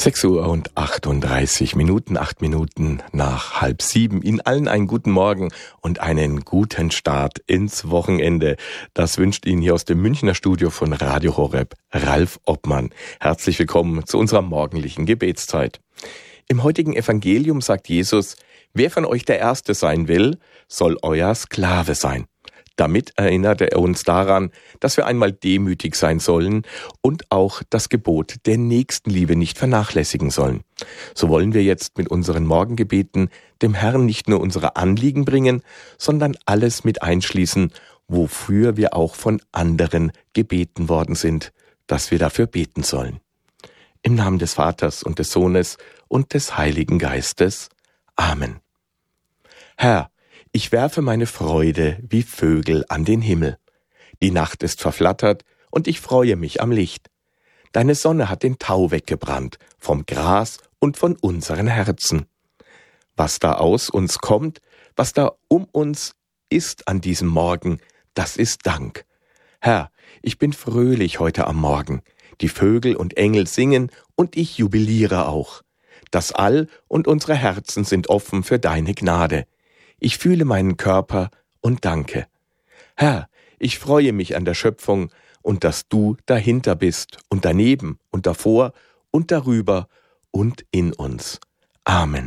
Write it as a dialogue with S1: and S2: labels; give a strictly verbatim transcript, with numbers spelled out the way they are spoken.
S1: sechs Uhr und achtunddreißig Minuten, acht Minuten nach halb sieben. Ihnen allen einen guten Morgen und einen guten Start ins Wochenende. Das wünscht Ihnen hier aus dem Münchner Studio von Radio Horeb Ralf Obmann. Herzlich willkommen zu unserer morgendlichen Gebetszeit. Im heutigen Evangelium sagt Jesus: Wer von euch der Erste sein will, soll euer Sklave sein. Damit erinnert er uns daran, dass wir einmal demütig sein sollen und auch das Gebot der Nächstenliebe nicht vernachlässigen sollen. So wollen wir jetzt mit unseren Morgengebeten dem Herrn nicht nur unsere Anliegen bringen, sondern alles mit einschließen, wofür wir auch von anderen gebeten worden sind, dass wir dafür beten sollen. Im Namen des Vaters und des Sohnes und des Heiligen Geistes. Amen. Herr, ich werfe meine Freude wie Vögel an den Himmel. Die Nacht ist verflattert und ich freue mich am Licht. Deine Sonne hat den Tau weggebrannt vom Gras und von unseren Herzen. Was da aus uns kommt, was da um uns ist an diesem Morgen, das ist Dank. Herr, ich bin fröhlich heute am Morgen. Die Vögel und Engel singen und ich jubiliere auch. Das All und unsere Herzen sind offen für deine Gnade. Ich fühle meinen Körper und danke. Herr, ich freue mich an der Schöpfung und dass du dahinter bist und daneben und davor und darüber und in uns. Amen.